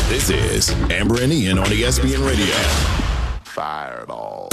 This is Amber and Ian on ESPN Radio. Fireball.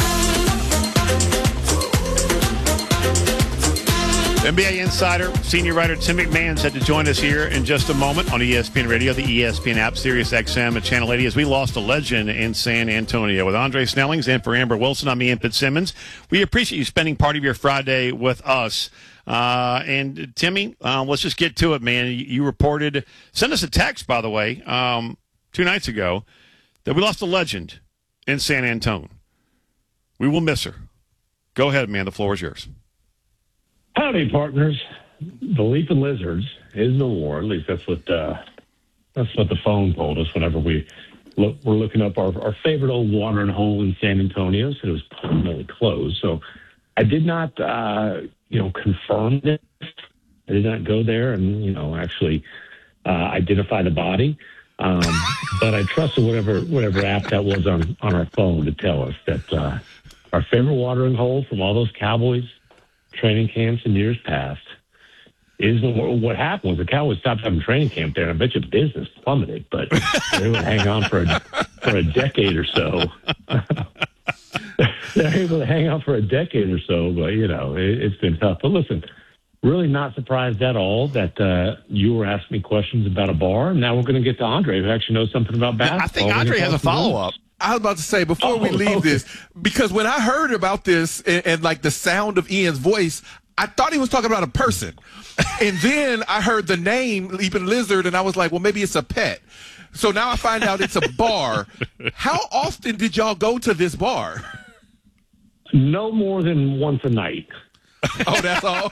NBA insider, senior writer Tim McMahon set to join us here in just a moment on ESPN Radio, the ESPN app, Sirius XM at Channel 80, as we lost a legend in San Antonio. With Andre Snellings and for Amber Wilson, I'm Ian Fitzsimmons. We appreciate you spending part of your Friday with us. And Timmy, let's just get to it, man. You reported, send us a text, by the way, 2 nights ago, that we lost a legend in San Antonio. We will miss her. Go ahead, man. The floor is yours. Howdy, partners. The Leaping Lizards is no more. At least that's what the phone told us whenever we're looking up our favorite old watering hole in San Antonio. Said it was permanently closed. So I did not, confirm this. I did not go there and actually identify the body. But I trusted whatever app that was on our phone to tell us that our favorite watering hole from all those Cowboys training camps in years past is what happened was the Cowboys stopped having training camp there, and I bet you business plummeted, but they would hang on for a decade or so. They're able to hang on for a decade or so, but it's been tough. But listen, really not surprised at all that you were asking me questions about a bar, and now we're going to get to Andre, who actually knows something about basketball. I think Andre has a follow-up. I was about to say, before we leave this, because when I heard about this and like the sound of Ian's voice, I thought he was talking about a person. And then I heard the name, Leaping Lizard, and I was like, well, maybe it's a pet. So now I find out it's a bar. How often did y'all go to this bar? No more than once a night. Oh, that's all?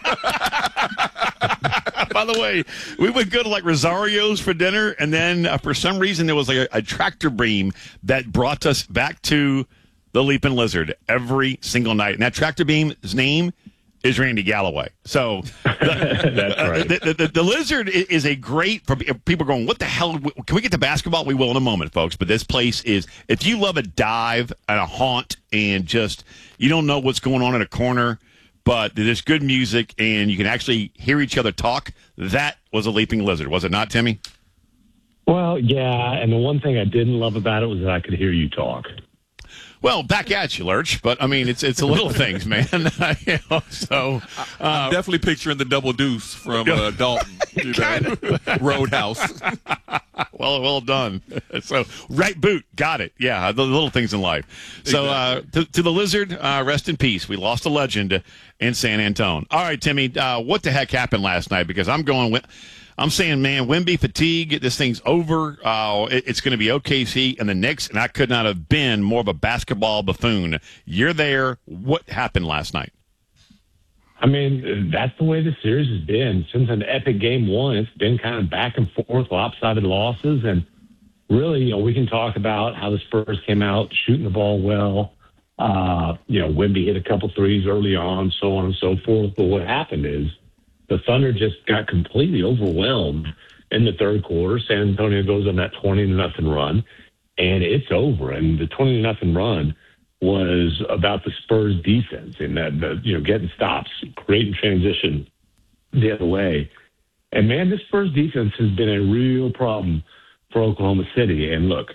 By the way, we would go to like Rosario's for dinner, and then for some reason there was like a tractor beam that brought us back to the Leaping Lizard every single night. And that tractor beam's name is Randy Galloway. So that's right. The Lizard is a great, for people going, what the hell? Can we get to basketball? We will in a moment, folks. But this place is, if you love a dive and a haunt and just, you don't know what's going on in a corner, but there's good music and you can actually hear each other talk, that was a Leaping Lizard, was it not, Timmy? Well, yeah, and the one thing I didn't love about it was that I could hear you talk. Well, back at you, Lurch. But, I mean, it's the little things, man. So I'm definitely picturing the double deuce from Dalton. Roadhouse. Well done. So, right boot. Got it. Yeah, the little things in life. So, exactly. to the Lizard, rest in peace. We lost a legend in San Antonio. All right, Timmy, what the heck happened last night? Because I'm saying, man, Wemby fatigue, this thing's over. It's going to be OKC and the Knicks, and I could not have been more of a basketball buffoon. You're there. What happened last night? I mean, that's the way the series has been. Since an epic game one, it's been kind of back and forth, lopsided losses. And really, we can talk about how the Spurs came out shooting the ball well. Wemby hit a couple threes early on, so on and so forth. But what happened is the Thunder just got completely overwhelmed in the third quarter. San Antonio goes on that 20-0 run, and it's over. And the 20-0 run was about the Spurs defense and that, getting stops, creating transition the other way. And, man, this Spurs defense has been a real problem for Oklahoma City. And, look,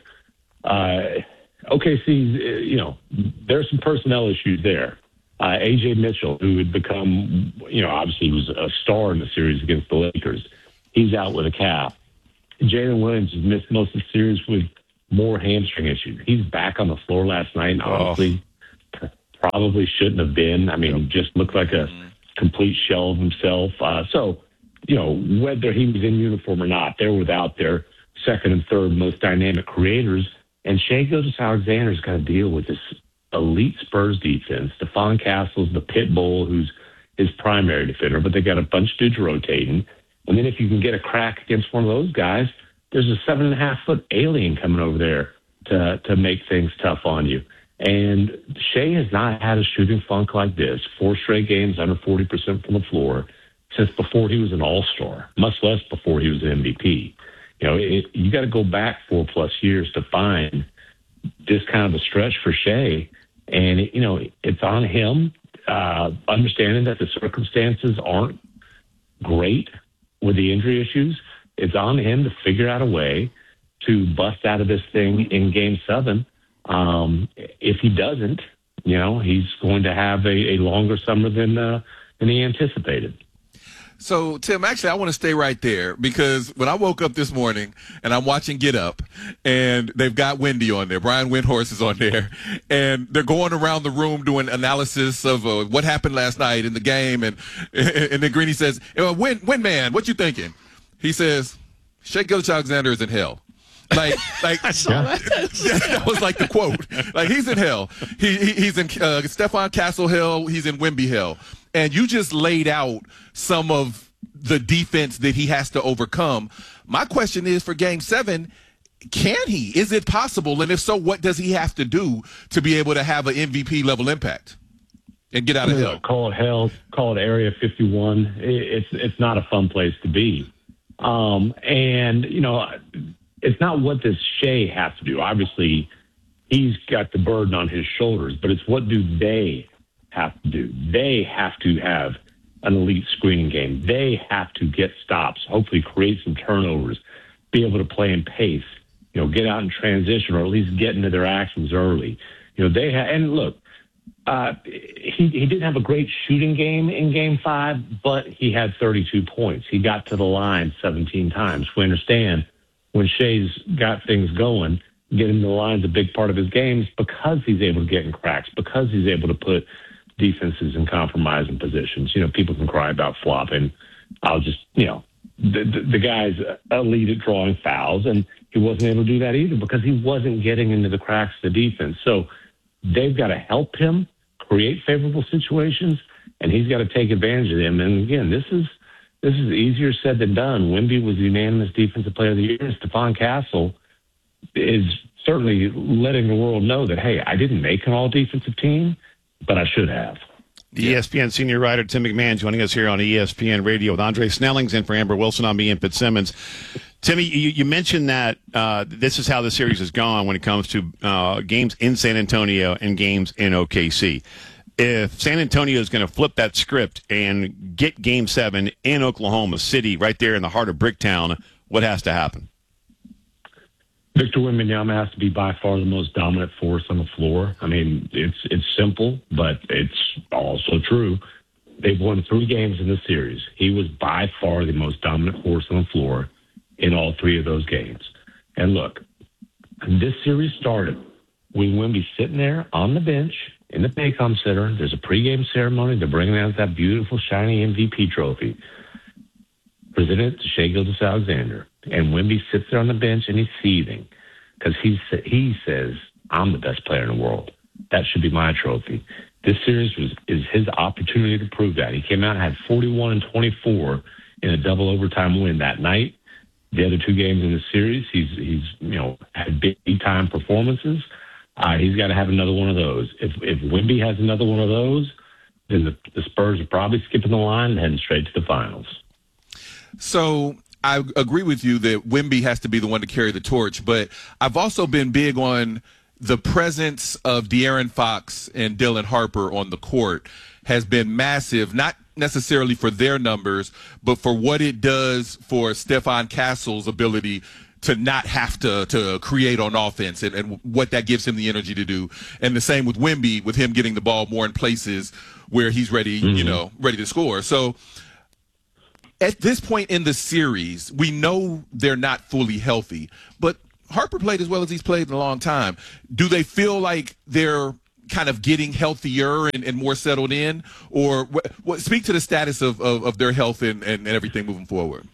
OKC, there's some personnel issues there. A.J. Mitchell, who had become, obviously was a star in the series against the Lakers, he's out with a calf. Jalen Williams has missed most of the series with more hamstring issues. He's back on the floor last night, and honestly, probably shouldn't have been. I mean, just looked like a complete shell of himself. So, whether he was in uniform or not, they're without their second and third most dynamic creators. And Shai Gilgeous-Alexander's got to deal with this elite Spurs defense. Stephon Castle's the pit bull who's his primary defender, but they got a bunch of dudes rotating. And then if you can get a crack against one of those guys, there's a 7.5-foot alien coming over there to make things tough on you. And Shai has not had a shooting funk like this, 4 straight games under 40% from the floor since before he was an all-star, much less before he was an MVP. You got to go back 4+ years to find this kind of a stretch for Shai. And, it's on him, understanding that the circumstances aren't great with the injury issues. It's on him to figure out a way to bust out of this thing in Game 7. If he doesn't, he's going to have a longer summer than he anticipated. So, Tim, actually, I want to stay right there because when I woke up this morning and I'm watching Get Up and they've got Wendy on there, Brian Windhorst is on there, and they're going around the room doing analysis of what happened last night in the game. And then Greeny says, Win man, what you thinking? He says, Shai Gilgeous-Alexander is in hell. Like I saw that. That was like the quote. Like, he's in hell. He's in Stephon Castle hell. He's in Wemby hell. And you just laid out some of the defense that he has to overcome. My question is, for Game 7, can he? Is it possible? And if so, what does he have to do to be able to have an MVP level impact and get out of hell? Call it hell. Call it Area 51. It's not a fun place to be. It's not what does Shai have to do. Obviously, he's got the burden on his shoulders, but it's what do they have to do. They have to have an elite screening game. They have to get stops, hopefully create some turnovers, be able to play in pace, get out in transition or at least get into their actions early. And look, he didn't have a great shooting game in Game 5, but he had 32 points. He got to the line 17 times. We understand when Shai's got things going, getting to the line is a big part of his game because he's able to get in cracks, because he's able to put defenses in compromising positions. People can cry about flopping. I'll just, the guy's elite at drawing fouls, and he wasn't able to do that either because he wasn't getting into the cracks of the defense. So they've got to help him create favorable situations, and he's got to take advantage of them. And again, this is easier said than done. Wemby was the unanimous Defensive Player of the Year. Stephon Castle is certainly letting the world know that, hey, I didn't make an all-defensive team, but I should have. ESPN senior writer Tim McMahon joining us here on ESPN Radio with Andre Snellings and for Amber Wilson. I'm Ian Fitzsimmons. Timmy, you mentioned that this is how the series has gone when it comes to games in San Antonio and games in OKC. If San Antonio is going to flip that script and get Game 7 in Oklahoma City, right there in the heart of Bricktown, what has to happen? Victor Wembanyama has to be by far the most dominant force on the floor. I mean, it's simple, but it's also true. They've won 3 games in the series. He was by far the most dominant force on the floor in all 3 of those games. And look, this series started with Wemby sitting there on the bench in the Paycom Center. There's a pregame ceremony. They're bringing out that beautiful, shiny MVP trophy. Presented it to Shai Gilgeous-Alexander. And Wemby sits there on the bench and he's seething because he says, I'm the best player in the world. That should be my trophy. This series is his opportunity to prove that. He came out and had 41 and 24 in a double overtime win that night. The other 2 games in the series, he's had big time performances. He's got to have another one of those. If Wemby has another one of those, then the Spurs are probably skipping the line and heading straight to the finals. So I agree with you that Wemby has to be the one to carry the torch, but I've also been big on the presence of De'Aaron Fox and Dylan Harper on the court has been massive, not necessarily for their numbers, but for what it does for Stephon Castle's ability to not have to create on offense and what that gives him the energy to do. And the same with Wemby, with him getting the ball more in places where he's ready, ready to score. So at this point in the series, we know they're not fully healthy, but Harper played as well as he's played in a long time. Do they feel like they're kind of getting healthier and more settled in? Or speak to the status of their health and everything moving forward.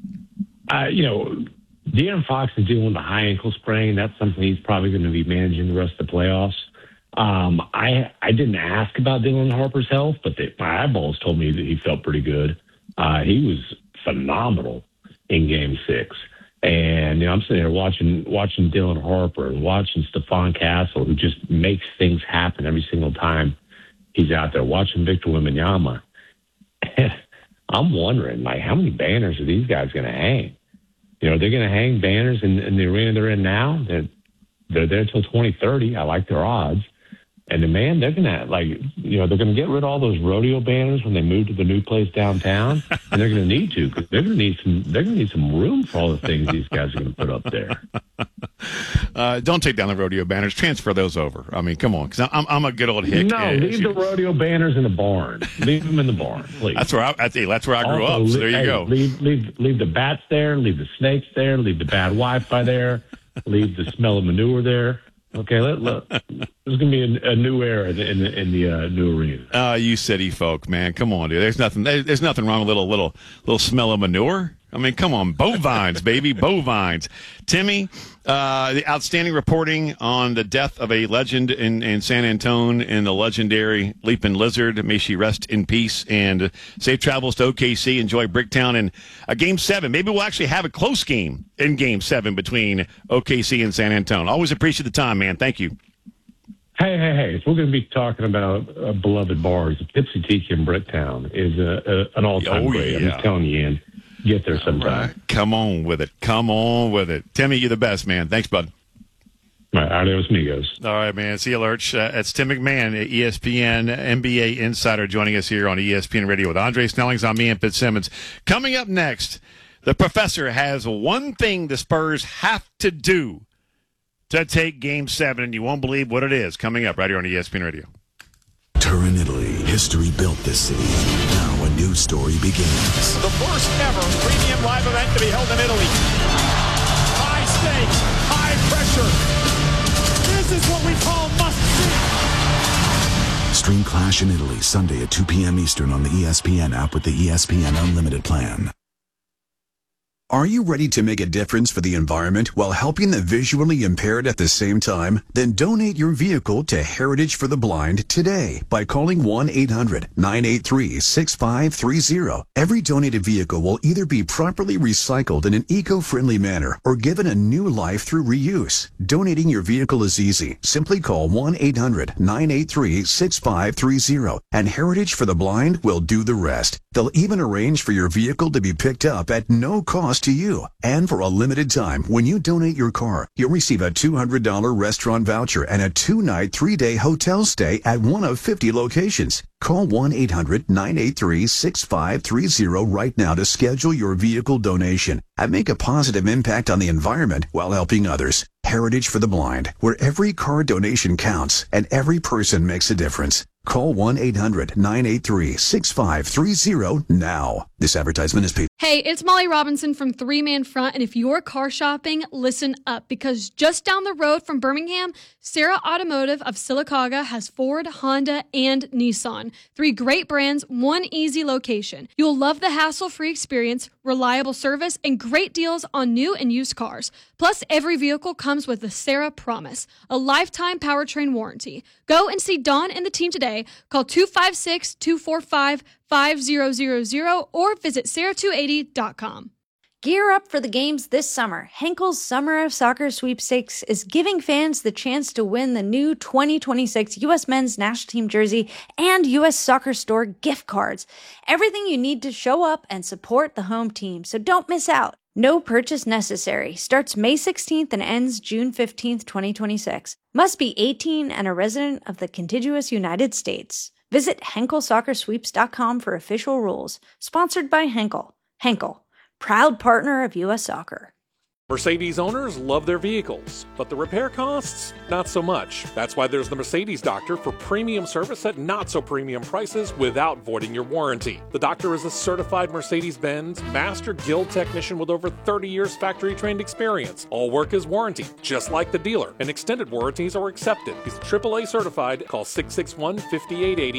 De'Aaron Fox is dealing with a high ankle sprain. That's something he's probably going to be managing the rest of the playoffs. I didn't ask about Dylan Harper's health, but my eyeballs told me that he felt pretty good. He was phenomenal in Game 6. And I'm sitting there watching Dylan Harper and watching Stephon Castle, who just makes things happen every single time he's out there, watching Victor Wembanyama. I'm wondering, how many banners are these guys going to hang? They're going to hang banners in the arena they're in now. They're there till 2030. I like their odds. And they're going to they're going to get rid of all those rodeo banners when they move to the new place downtown, and they're going to need to because they're going to need some room for all the things these guys are going to put up there. Don't take down the rodeo banners. Transfer those over. I mean, come on, because I'm a good old hick. No, leave the rodeo banners in the barn. Leave them in the barn, please. That's where I grew up. So there you go. Leave the bats there. Leave the snakes there. Leave the bad Wi-Fi there. Leave the smell of manure there. Okay, look, there's going to be a new era in the new arena. You city folk, man, come on, dude. There's nothing wrong with a little smell of manure. I mean, come on, bovines, baby, bovines. Timmy, the outstanding reporting on the death of a legend in San Antone and the legendary Leaping Lizard. May she rest in peace, and safe travels to OKC. Enjoy Bricktown and a Game 7. Maybe we'll actually have a close game in Game 7 between OKC and San Antone. Always appreciate the time, man. Thank you. Hey, if we're going to be talking about beloved bars, Tipsy Tiki in Bricktown is an all-time great. Yeah. I'm telling you, Ian. Get there sometime. Right. Come on with it. Timmy, you're the best, man. Thanks, bud. All right, adios, amigos. All right, man. See you, Lurch. It's Tim McMahon, ESPN NBA insider, joining us here on ESPN Radio with Andre Snellings. I'm Ian Fitzsimmons. Coming up next, the professor has one thing the Spurs have to do to take Game 7, and you won't believe what it is. Coming up right here on ESPN Radio. Turin, Italy. History built this city. Now a new story begins. The first ever premium live event to be held in Italy. High stakes, high pressure. This is what we call must-see. Stream Clash in Italy, Sunday at 2 p.m. Eastern on the ESPN app with the ESPN Unlimited plan. Are you ready to make a difference for the environment while helping the visually impaired at the same time? Then donate your vehicle to Heritage for the Blind today by calling 1-800-983-6530. Every donated vehicle will either be properly recycled in an eco-friendly manner or given a new life through reuse. Donating your vehicle is easy. Simply call 1-800-983-6530 and Heritage for the Blind will do the rest. They'll even arrange for your vehicle to be picked up at no cost to you. And for a limited time, when you donate your car, you'll receive a $200 restaurant voucher and a 2-night, 3-day hotel stay at one of 50 locations. Call 1-800-983-6530 right now to schedule your vehicle donation and make a positive impact on the environment while helping others. Heritage for the Blind, where every car donation counts and every person makes a difference. Call 1-800-983-6530 now. This advertisement is paid. Hey, it's Molly Robinson from Three Man Front, and if you're car shopping, listen up, because just down the road from Birmingham, Sarah Automotive of Sylacauga has Ford, Honda, and Nissan. 3 great brands, 1 easy location. You'll love the hassle-free experience, reliable service, and great deals on new and used cars. Plus, every vehicle comes with the Sarah Promise, a lifetime powertrain warranty. Go and see Dawn and the team today. Call 256-245-5000 or visit sarah280.com. Gear up for the games this summer. Henkel's Summer of Soccer Sweepstakes is giving fans the chance to win the new 2026 U.S. Men's National Team jersey and U.S. Soccer Store gift cards. Everything you need to show up and support the home team, so don't miss out. No purchase necessary. Starts May 16th and ends June 15th, 2026. Must be 18 and a resident of the contiguous United States. Visit HenkelSoccerSweeps.com for official rules. Sponsored by Henkel. Henkel, proud partner of U.S. Soccer. Mercedes owners love their vehicles, but the repair costs, not so much. That's why there's the Mercedes Doctor for premium service at not so premium prices without voiding your warranty. The Doctor is a certified Mercedes-Benz Master Guild technician with over 30 years factory trained experience. All work is warranted, just like the dealer, and extended warranties are accepted. He's AAA certified. Call 661-5880.